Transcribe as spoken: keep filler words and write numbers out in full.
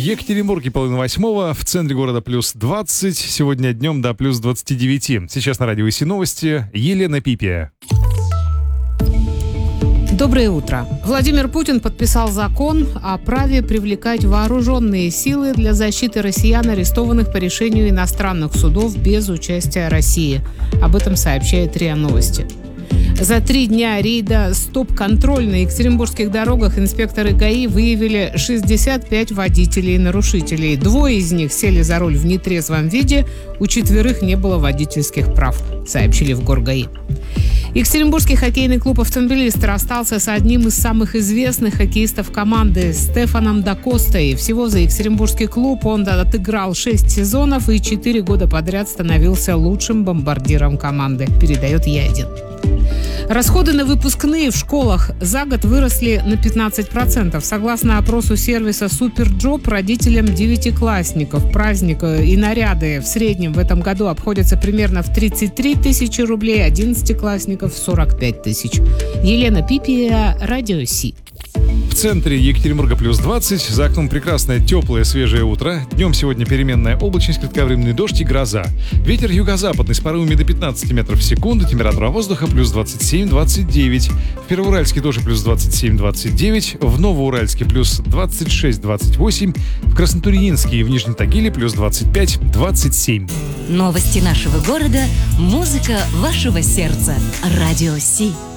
Екатеринбурге половина восьмого, в центре города плюс двадцать, сегодня днем до плюс двадцати девяти. Сейчас на радио ИСИ новости. Елена Пипия. Доброе утро. Владимир Путин подписал закон о праве привлекать вооруженные силы для защиты россиян, арестованных по решению иностранных судов без участия России. Об этом сообщает РИА Новости. За три дня рейда «Стоп-контроль» на екатеринбургских дорогах инспекторы ГАИ выявили шестьдесят пять водителей и нарушителей. Двое из них сели за руль в нетрезвом виде, у четверых не было водительских прав, сообщили в Горгаи. Екатеринбургский хоккейный клуб «Автомобилист» расстался с одним из самых известных хоккеистов команды Стефаном Дакостой. Всего за екатеринбургский клуб он отыграл шесть сезонов и четыре года подряд становился лучшим бомбардиром команды, передает Е один. Расходы на выпускные в школах за год выросли на пятнадцать процентов. Согласно опросу сервиса «Суперджоп», родителям девятиклассников праздник и наряды в среднем в этом году обходятся примерно в тридцать три тысячи рублей, одиннадцатиклассников – в сорок пять тысяч. Елена Пипия, Радио СИ. В центре Екатеринбурга плюс двадцать, за окном прекрасное, теплое, свежее утро. Днем сегодня переменная облачность, кратковременный дождь и гроза. Ветер юго-западный с порывами до пятнадцати метров в секунду, температура воздуха плюс двадцать семь - двадцать девять. В Первоуральске тоже плюс двадцать семь - двадцать девять, в Новоуральске плюс двадцать шесть - двадцать восемь, в Краснотурьинске и в Нижнем Тагиле плюс двадцать пять - двадцать семь. Новости нашего города, музыка вашего сердца. Радио СИ.